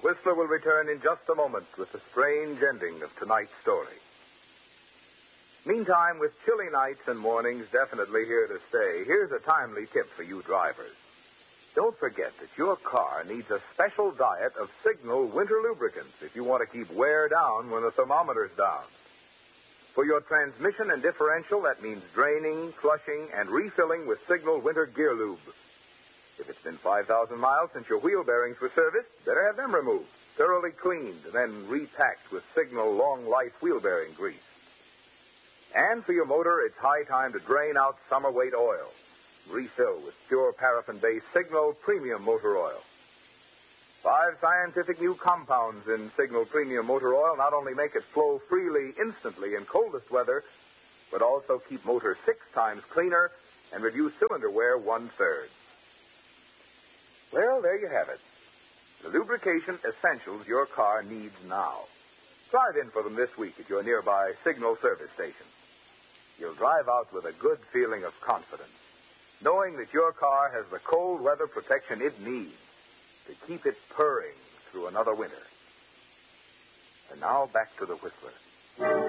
Whistler will return in just a moment with the strange ending of tonight's story. Meantime, with chilly nights and mornings definitely here to stay, here's a timely tip for you drivers. Don't forget that your car needs a special diet of Signal winter lubricants if you want to keep wear down when the thermometer's down. For your transmission and differential, that means draining, flushing, and refilling with Signal Winter Gear Lube. If it's been 5,000 miles since your wheel bearings were serviced, better have them removed, thoroughly cleaned, and then repacked with Signal Long Life wheel bearing grease. And for your motor, it's high time to drain out summer weight oil. Refill with pure paraffin-based Signal Premium Motor Oil. 5 scientific new compounds in Signal Premium Motor Oil not only make it flow freely instantly in coldest weather, but also keep motor 6 times cleaner and reduce cylinder wear 1/3. Well, there you have it. The lubrication essentials your car needs now. Drive in for them this week at your nearby Signal service station. You'll drive out with a good feeling of confidence, knowing that your car has the cold weather protection it needs to keep it purring through another winter. And now back to the Whistler.